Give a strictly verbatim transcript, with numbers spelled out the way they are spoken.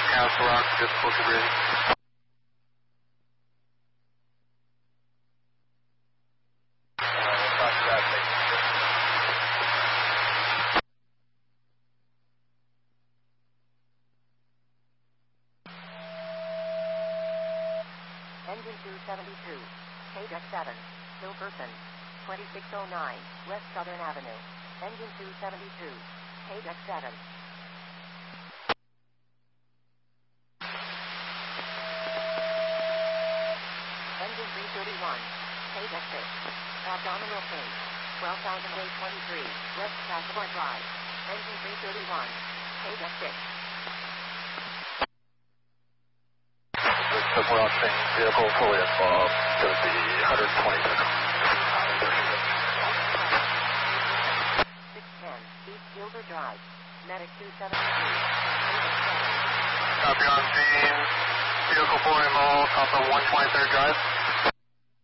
Castle Rock, difficulty rating. Engine two seventy-two, K D E C seven, Silverton, twenty-six oh nine, West Southern Avenue. Engine two seventy-two, K D E C seven. Engine three thirty-one, K D E C six, abdominal cage, twelve thousand eight hundred twenty-three, West Castlebar Drive. Engine three thirty-one, K D E C six. So we're on thing, vehicle fully involved, going to be one hundred twenty minutes. six ten, East Gilbert Drive, Medic two seventy-two, Copy on scene, vehicle fully involved, off of one twenty-third Drive.